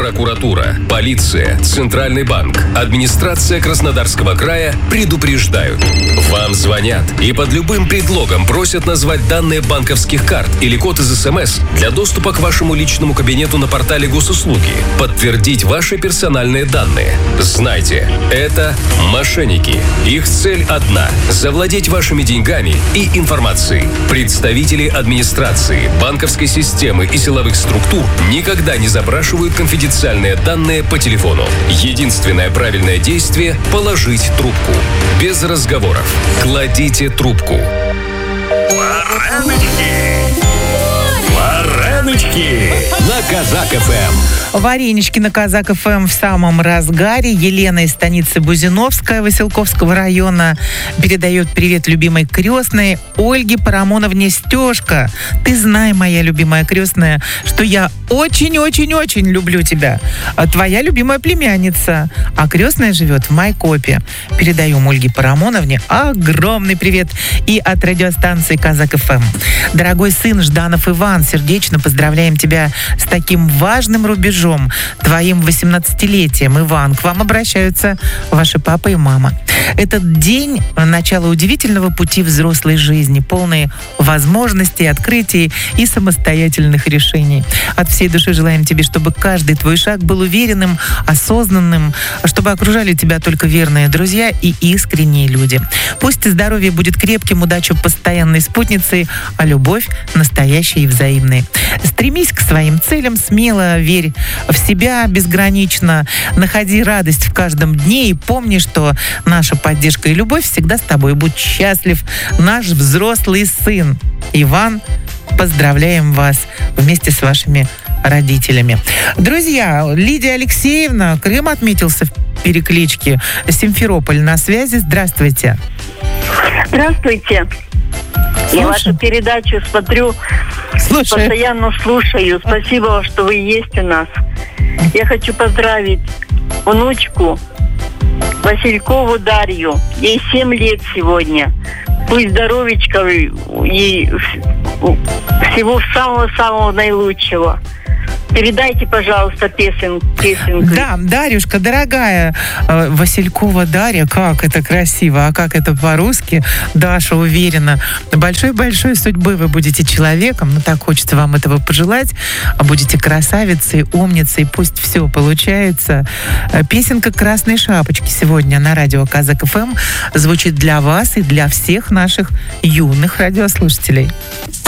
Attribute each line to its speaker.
Speaker 1: Прокуратура, полиция, Центральный банк, администрация Краснодарского края предупреждают. Вам звонят и под любым предлогом просят назвать данные банковских карт или код из СМС для доступа к вашему личному кабинету на портале госуслуги, подтвердить ваши персональные данные. Знайте, это мошенники. Их цель одна – завладеть вашими деньгами и информацией. Представители администрации, банковской системы и силовых структур никогда не запрашивают конфиденциальные данные по телефону. Единственное правильное действие – положить трубку. Без разговоров. Кладите трубку.
Speaker 2: Вареночки на Казак-ФМ.
Speaker 3: Варенички на Казак-ФМ в самом разгаре. Елена из станицы Бузиновская Василковского района передает привет любимой крестной Ольге Парамоновне Стёшка. Ты знай, моя любимая крестная, что я очень-очень-очень люблю тебя. Твоя любимая племянница. А крестная живет в Майкопе. Передаем Ольге Парамоновне огромный привет и от радиостанции Казак-ФМ. Дорогой сын Жданов Иван, сердечно поздравляем тебя с таким важным рубежом, твоим 18-летием. Иван, к вам обращаются ваши папа и мама. Этот день – начало удивительного пути взрослой жизни, полные возможностей, открытий и самостоятельных решений. От всей души желаем тебе, чтобы каждый твой шаг был уверенным, осознанным, чтобы окружали тебя только верные друзья и искренние люди. Пусть здоровье будет крепким, удача постоянной спутницей, а любовь настоящей и взаимной. Стремись к своим целям, смело верь в себя безгранично, находи радость в каждом дне и помни, что наша поддержка и любовь всегда с тобой. Будь счастлив, наш взрослый сын. Иван, поздравляем вас вместе с вашими родителями. Друзья, Лидия Алексеевна, Крым отметился в перекличке. Симферополь на связи. Здравствуйте.
Speaker 4: Здравствуйте. Я вашу передачу смотрю, постоянно слушаю. Спасибо, что вы есть у нас. Я хочу поздравить внучку Василькову Дарью. Ей 7 лет сегодня. Пусть здоровечка и всего самого-самого наилучшего. Передайте, пожалуйста, песенку.
Speaker 3: Да, Дарюшка, дорогая, Василькова Дарья, как это красиво, а как это по-русски. Даша уверена, большой-большой судьбы вы будете человеком, так хочется вам этого пожелать. Будете красавицей, умницей, пусть все получается. Песенка «Красной шапочки» сегодня на радио Казак-ФМ звучит для вас и для всех наших юных радиослушателей.